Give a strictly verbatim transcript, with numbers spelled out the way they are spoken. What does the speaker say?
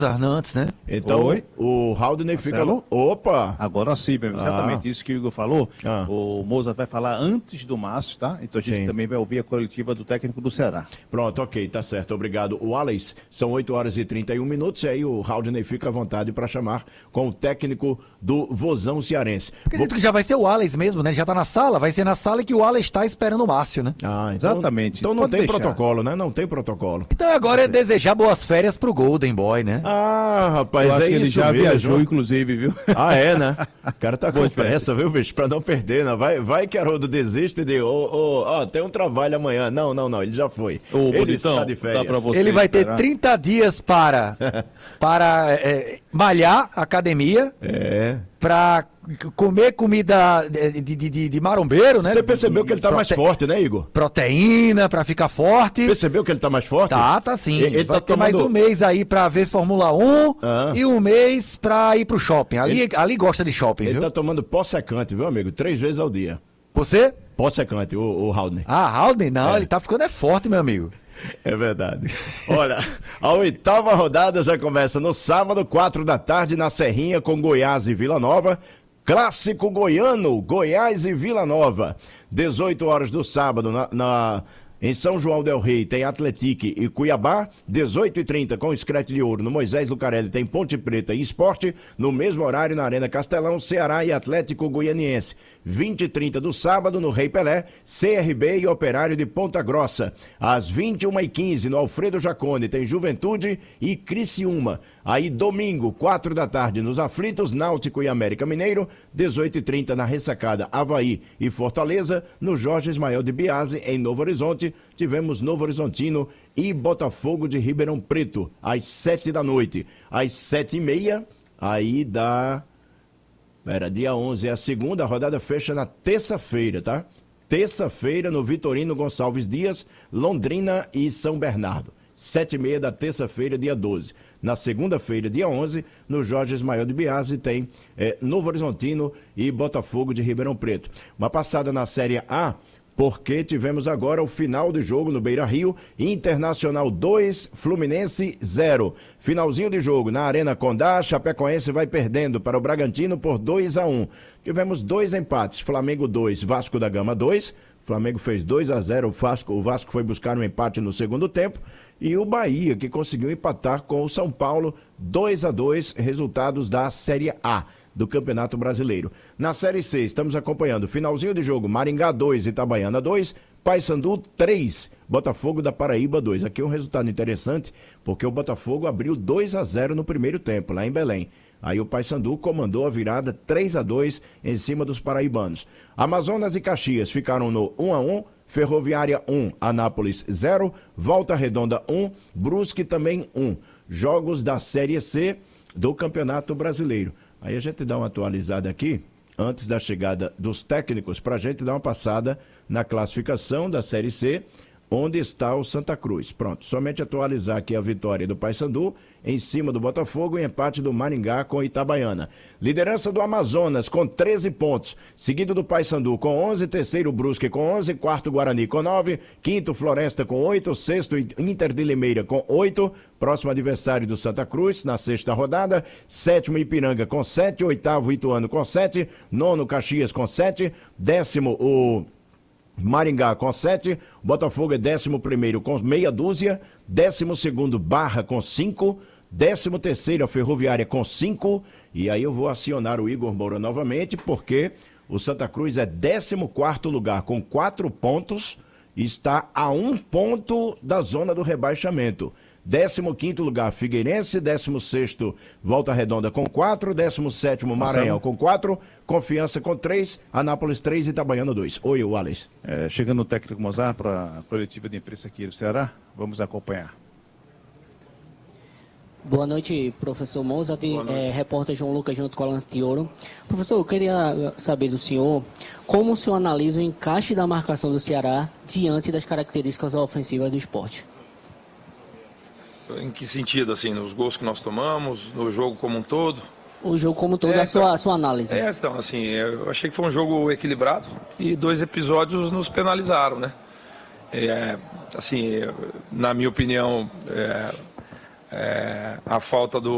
antes, né? Então, Oi? o Haldner fica... Marcelo? Opa! Agora sim, exatamente Ah. isso que o Igor falou. Ah. O Mozart vai falar antes do Márcio, tá? Então a gente Sim. também vai ouvir a coletiva do técnico do Ceará. Pronto, ok, tá certo. Obrigado. O Wallace, são oito horas e trinta e um minutos, e aí o Haldner fica à vontade para chamar com o técnico do Vozão Cearense. Acredito que já vai ser o Wallace mesmo, né? Já tá na sala, vai ser na sala que o Wallace está esperando o Márcio, né? Ah, então, Exatamente. Então não Pode tem deixar. protocolo, né? Não tem protocolo. Então agora é desejar boas férias pro Golden Boy, né? Ah, rapaz, Eu acho é que ele isso já mesmo. viajou, inclusive, viu? Ah, é, né? O cara tá com Boa pressa, viu, bicho? Pra não perder, né? Vai, vai que Haroldo desiste e diz, ô, ô, ó, tem um trabalho amanhã. Não, não, não, ele já foi. Ô, ele bonitão, está de férias. dá pra você Ele vai ter esperar. trinta dias para, para é, malhar a academia, É. para comer comida de, de, de, de marombeiro, né? Você percebeu De- que ele tá mais prote- forte, né, Igor? Proteína, para ficar forte. Percebeu que ele tá mais forte? Tá, tá sim. Ele, ele vai tá ter mais tomando... um mês aí pra ver Fórmula um Ah. e um mês pra ir pro shopping. Ali, ali gosta de shopping, Ele viu? tá tomando pó secante, viu, amigo? Três vezes ao dia. Você? Pó secante, o, o Haldner. Ah, Haldner? Não, É. ele tá ficando é forte, meu amigo. É verdade. Olha, a oitava rodada já começa no sábado, quatro da tarde, na Serrinha, com Goiás e Vila Nova. Clássico goiano, Goiás e Vila Nova. dezoito horas do sábado, na, na- em São João del Rei, tem Atlético e Cuiabá. dezoito e trinta, com Escrete de Ouro, no Moisés Lucarelli, tem Ponte Preta e Esporte. No mesmo horário, na Arena Castelão, Ceará e Atlético Goianiense. vinte e trinta do sábado, no Rei Pelé, C R B e Operário de Ponta Grossa. Às vinte e uma e quinze, no Alfredo Jacone, tem Juventude e Criciúma. Aí, domingo, quatro da tarde, nos Aflitos, Náutico e América Mineiro. dezoito e trinta, na Ressacada, Avaí e Fortaleza. No Jorge Ismael de Biase, em Novo Horizonte, tivemos Novo Horizontino e Botafogo de Ribeirão Preto, às sete da noite. Às sete e meia, aí dá... Pera, dia onze é a segunda, a rodada fecha na terça-feira, tá? Terça-feira no Vitorino Gonçalves Dias, Londrina e São Bernardo. Sete e meia da terça-feira, dia doze. Na segunda-feira, dia onze, no Jorge Ismael de Biase, tem eh, Novo Horizontino e Botafogo de Ribeirão Preto. Uma passada na Série A, porque tivemos agora o final do jogo no Beira-Rio, Internacional dois, Fluminense zero. Finalzinho de jogo na Arena Condá, Chapecoense vai perdendo para o Bragantino por dois a um. Tivemos dois empates, Flamengo dois, Vasco da Gama dois. Flamengo fez dois a zero, o Vasco, o Vasco foi buscar um empate no segundo tempo. E o Bahia, que conseguiu empatar com o São Paulo, dois a dois, resultados da Série A do Campeonato Brasileiro. Na Série C, estamos acompanhando finalzinho de jogo, Maringá dois, Itabaiana dois, Paysandu três, Botafogo da Paraíba dois. Aqui é um resultado interessante, porque o Botafogo abriu dois a zero no primeiro tempo, lá em Belém. Aí o Paysandu comandou a virada três a dois em cima dos paraibanos. Amazonas e Caxias ficaram no um a um, Ferroviária um, Anápolis zero, Volta Redonda um, Brusque também um. Jogos da Série C do Campeonato Brasileiro. Aí a gente dá uma atualizada aqui, antes da chegada dos técnicos, para a gente dar uma passada na classificação da Série C, onde está o Santa Cruz. Pronto, somente atualizar aqui a vitória do Paysandu em cima do Botafogo e empate do Maringá com Itabaiana. Liderança do Amazonas com treze pontos, seguido do Paysandu com onze, terceiro Brusque com onze, quarto Guarani com nove, quinto Floresta com oito, sexto Inter de Limeira com oito, próximo adversário do Santa Cruz na sexta rodada, sétimo Ipiranga com sete, oitavo Ituano com sete, nono Caxias com sete, décimo o Maringá com sete, Botafogo é décimo primeiro com meia dúzia, décimo segundo Barra com cinco, décimo terceiro a Ferroviária com cinco, e aí eu vou acionar o Igor Moura novamente, porque o Santa Cruz é décimo quarto lugar com quatro pontos, está a um ponto da zona do rebaixamento. décimo quinto lugar, Figueirense. décimo sexto, Volta Redonda com quatro. décimo sétimo, Maranhão com quatro. Confiança com três. Anápolis três e Itabaiana dois. Oi, Wallace. É, chegando o técnico Mozart para a coletiva de imprensa aqui do Ceará, vamos acompanhar. Boa noite, professor Mozart, é, repórter João Lucas junto com a Lance de Ouro. Professor, eu queria saber do senhor como o senhor analisa o encaixe da marcação do Ceará diante das características ofensivas do esporte. Em que sentido, assim, nos gols que nós tomamos, no jogo como um todo? O jogo como um todo, É, a sua, a sua análise. É, então, assim, eu achei que foi um jogo equilibrado e dois episódios nos penalizaram, né? É, assim, na minha opinião, é, é, a falta do